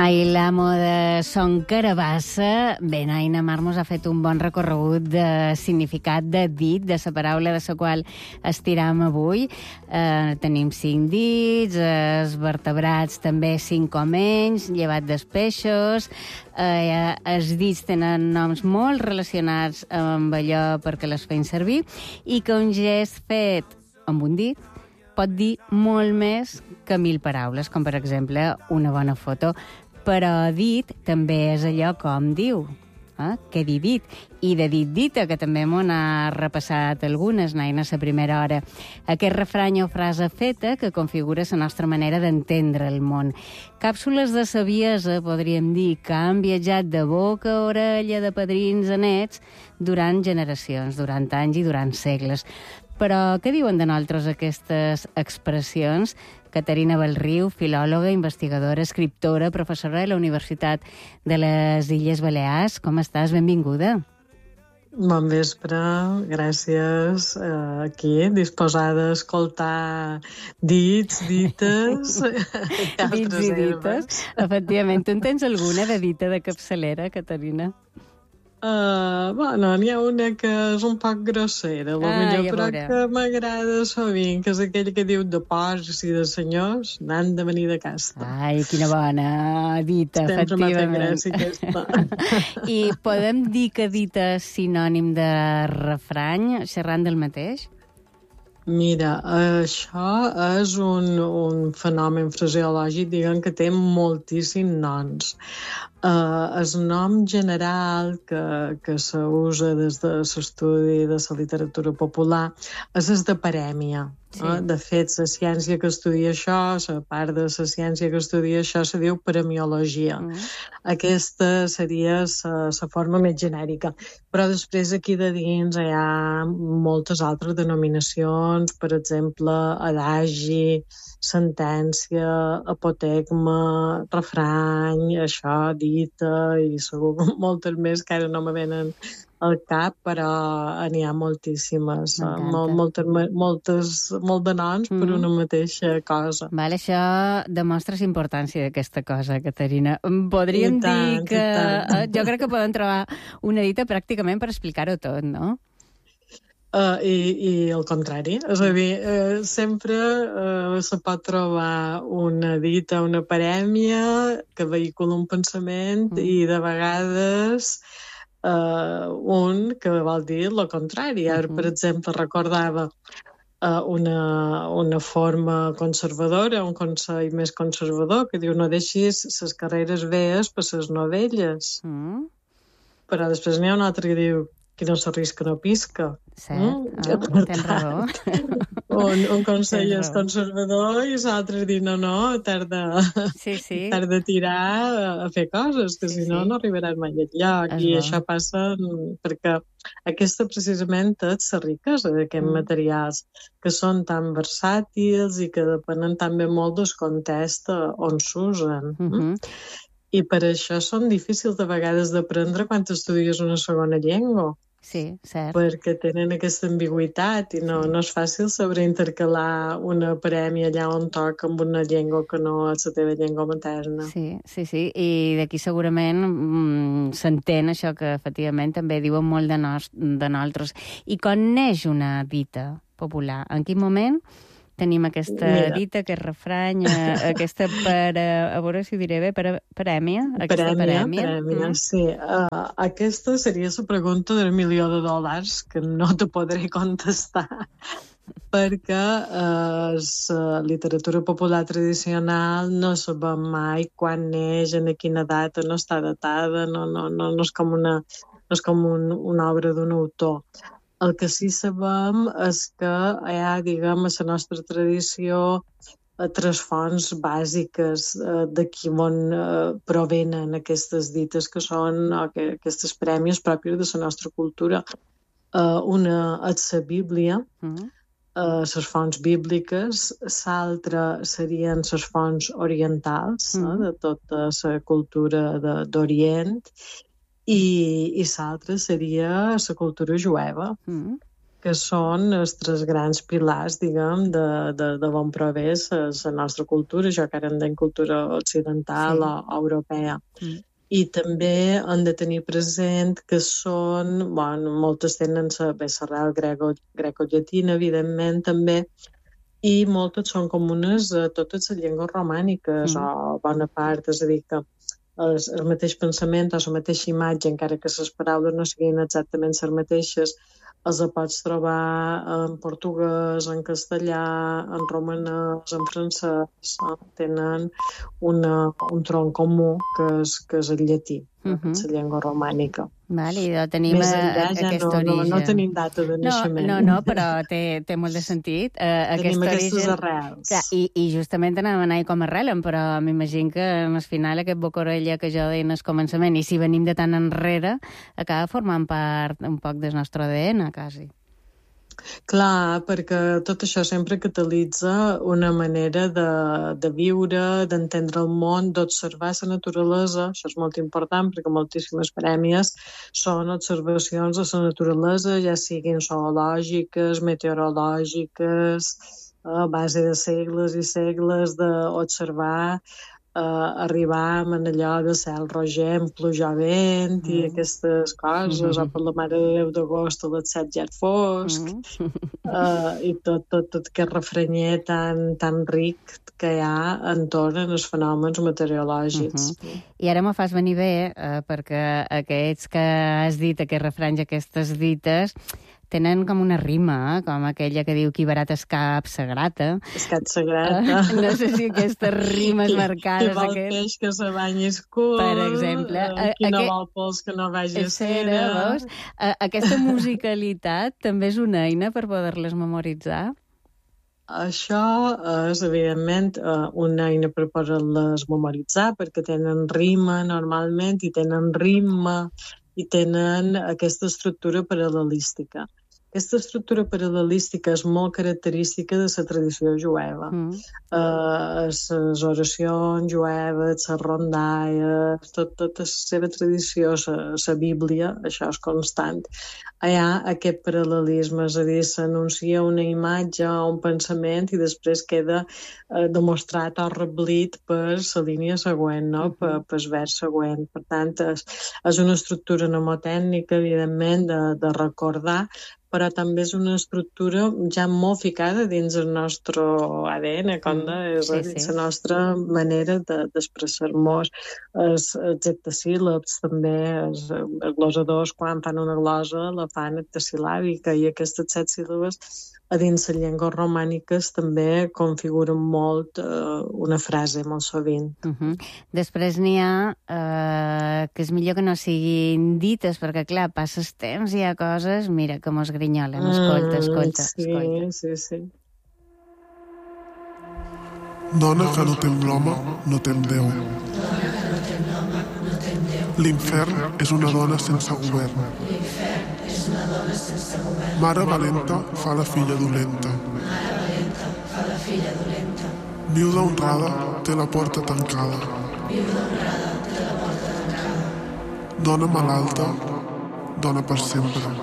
Ai, l'amo de Son Carabassa. Bé, Naina Mar mos ha fet un bon recorregut de significat de dit, de la paraula de la qual estiram avui. Tenim 5 dits, els vertebrats també 5 o menys, llevat dels peixos. Els dits tenen noms molt relacionats amb allò perquè les feien servir i que un gest fet amb un dit pot dir molt més que 1000 paraules, com per exemple una bona foto. Però dit també és allò com diu, que dit. I de dit-dita, que també m'ho ha repassat algunes, Naina, a la primera hora. Aquest refrany o frase feta que configura la nostra manera d'entendre el món. Càpsules de saviesa, podríem dir, que han viatjat de boca a orella de padrins a nets durant generacions, durant anys i durant segles. Però què diuen de nosaltres aquestes expressions? Caterina Bellriu, filòloga, investigadora, escriptora, professora de la Universitat de les Illes Balears. Com estàs? Benvinguda. Bon vespre, gràcies. Aquí, disposada a escoltar dits, dites... Dits i dites. Efectivament. Tu en tens alguna de dita de capçalera, Caterina? Bueno, n'hi ha una que és un poc grossera, però que m'agrada sovint, que és aquell que diu de porcs i de senyors n'han de venir de casta. Ai, quina bona dita, efectivament. Sempre m'ha fet gràcia I podem dir que dita és sinònim de refrany, xerrant del mateix? Mira, això és un fenomen fraseològic, diguem, que té moltíssims noms. El nom general que s'usa des de l'estudi de la literatura popular és el de parèmia. Sí. De fet, la ciència que estudia això, la part de la ciència que estudia això, se diu paremiologia. Aquesta seria la forma més genèrica. Però després aquí de dins hi ha moltes altres denominacions, per exemple, adagi, sentència, apotegma, refrany, això, dita, i segur moltes més que ara no me venen al cap, però n'hi ha moltíssimes, molt de noms per una mateixa cosa. Vale, això demostra la importància d'aquesta cosa, Caterina. Podríem dir que... Jo crec que poden trobar una dita pràcticament per explicar-ho tot, no? I el contrari, és a dir, sempre se pot trobar una dita, una parèmia que vehicula un pensament i de vegades un que vol dir el contrari. Ara, per exemple, recordava una forma conservadora, un consell més conservador, que diu no deixis les carreres vees per les novelles. Però després n'hi ha un altre que diu qui no s'arrisca no pisca. Cert, tens raó. Un consell és conservador i l'altre dir no, t'has de tirar a fer coses, que si no arribaràs mai enlloc. I això passa perquè aquesta precisament és la riquesa d'aquests materials, que són tan versàtils i que depenen també molt del context on s'usen. I per això són difícils de vegades d'aprendre quan estudies una segona llengua. Sí, cert. Perquè tenen aquesta ambigüitat i no és fàcil saber intercalar una parèmia allà on toca amb una llengua que no és la teva llengua materna. Sí. I d'aquí segurament s'entén això que efectivament també diuen molt de nosaltres. I quan neix una dita popular? En quin moment tenim aquesta dita, aquest refrany, aquesta a veure si ho diré bé, parèmia? Parèmia, sí. Aquesta seria la pregunta del $1.000.000 que no te podré contestar perquè la literatura popular tradicional no sabem mai quan neix, en quina data, no està datada, no és com una obra d'un autor. El que sí sabem és que hi ha, diguem, a la nostra tradició tres fonts bàsiques d'aquí on provenen aquestes dites que són aquestes prèmies pròpies de la nostra cultura. Una és la Bíblia, les fonts bíbliques, l'altra serien les fonts orientals, de tota la cultura d'Orient, i l'altra seria la cultura jueva. que són els tres grans pilars, diguem, de bon progrés la nostra cultura, això que ara en deim cultura occidental o europea. I també han de tenir present que són, bueno, moltes tenen l'arrel greco-llatina, evidentment, també, i moltes són comunes a totes les llengües romàniques, o bona part, és a dir, que el mateix pensament o la mateixa imatge, encara que les paraules no siguin exactament les mateixes, els pots trobar en portuguès, en castellà, en romanès, en francès. Tenen un tronc comú que és el llatí, la llengua romànica. Val, i tenim més enllà aquest origen. No tenim data de naixement. No, però té molt de sentit. Tenim aquestes arrels. Clar, i justament anàvem a anar com arrelen, però m'imagino que al final aquest boca-orella que jo deia al començament, i si venim de tan enrere, acaba formant part un poc del nostre ADN, quasi. Clar, perquè tot això sempre catalitza una manera de viure, d'entendre el món, d'observar la naturalesa. Això és molt important perquè moltíssimes prèmies són observacions de la naturalesa, ja siguin zoològiques, meteorològiques, a base de segles i segles d'observar, arribar en allò de cel rogent, plujar vent i aquestes coses, o per la Mare de Déu d'agost a les 7 ja et fosc, i tot aquest refrenyer tan ric que hi ha entorn als fenòmens meteorològics. I ara me fas venir bé, perquè aquests que has dit, aquests refranys, aquestes dites, tenen com una rima, com aquella que diu qui barat es cap, se grata. Es cap se grata. No sé si aquestes rimes marcades... Qui vol peix que se banyi es cul. Per exemple. Qui no vol pols que no vagi a cera. Veus? Aquesta musicalitat també és una eina per poder-les memoritzar? Això és, evidentment, una eina per poder-les memoritzar, perquè tenen rima normalment, i tenen ritme, i tenen aquesta estructura paral·lelística. Aquesta estructura paral·lelística és molt característica de la tradició jueva. Les oracions jueves, les rondalles, tota la seva tradició, la Bíblia, això és constant. Hi ha aquest paral·lelisme, és a dir, s'anuncia una imatge o un pensament i després queda demostrat o reblit per la línia següent, no? Per el vers següent. Per tant, és una estructura mnemotècnica, evidentment, de recordar, però també és una estructura ja molt ficada dins el nostre ADN, dins la nostra manera d'expressar-nos. Els hectasíl·labs també, els glosadors, quan fan una glosa, la fan hectasil·làbica, i aquestes 7 síl·labes a dins les llengües romàniques també configuren molt una frase, molt sovint. Després n'hi ha que és millor que no siguin dites, perquè, clar, passes temps i hi ha coses, mira, que mos grinyolen. Escolta. Sí. Dona que no tem l'home, no tem Déu. L'infern és una dona sense govern. Mare valenta fa la filla dolenta. Viuda honrada té la porta tancada. Dona malalta, dona per sempre.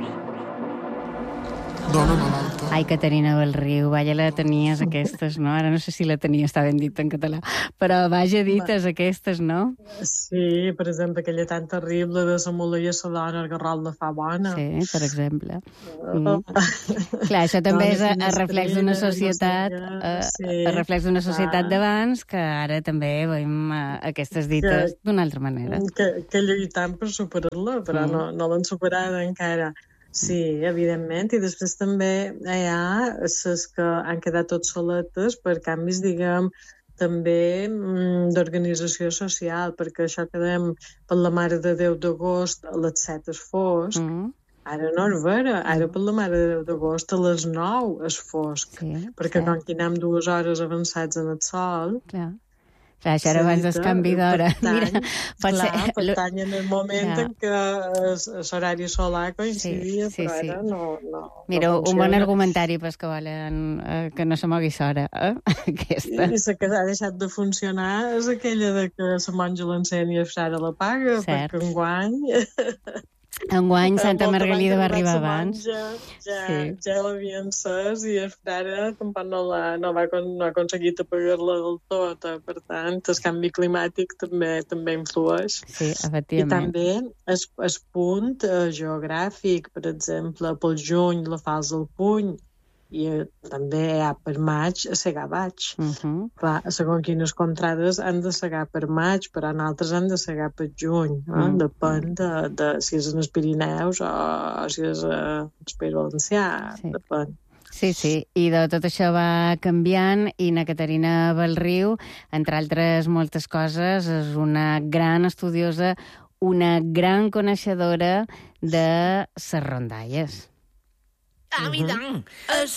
Dona malalta. Ai, Caterina Belriu, vaja, la tenies aquestes, no? Ara no sé si la tenia, està ben dit en català, però vaja dites aquestes, no? Sí, per exemple, aquella tan terrible de la mula i la dona, el garrot la fa bona. Sí, per exemple. Clar, això també és a reflex d'una societat, a reflex d'una societat d'abans, que ara també veiem aquestes dites d'una altra manera. Que lluitant per superar-la, però no l'han superada encara. Sí, evidentment, i després també hi ha les que han quedat obsoletes per canvis, diguem, també d'organització social, perquè això que dèiem per la Mare de Déu d'agost a les 7 és fosc, ara no és vera, ara per la Mare de Déu d'agost a les 9 és fosc, perquè com que anem 2 hores avançats en el sol... Clar, això era abans del canvi d'hora. Pertany en el moment en què l'horari solar coincidia, però ara no. Mira, un bon argumentari pels que volen que no se mogui l'hora, aquesta. I la que ha deixat de funcionar és aquella de que la monja l'ensenya a la paga, perquè enguany... Enguany Santa Molta Margalida va abans arribar de abans. Ja l'havien encès i el frare tampoc no ha aconseguit apagar-la del tot. Per tant, el canvi climàtic també influeix. Sí, I efectivament. també el punt geogràfic, per exemple, pel juny la fas del puny, i també hi ha per maig a segar baix. Clar, segons quines contrades han de segar per maig, però en altres han de segar per juny. Depèn de si és en els Pirineus o si és al País Valencià. Depèn. Sí, i de tot això va canviant i na Caterina Belriu, entre altres moltes coses, és una gran estudiosa, una gran coneixedora de les rondalles. Ah, i tant!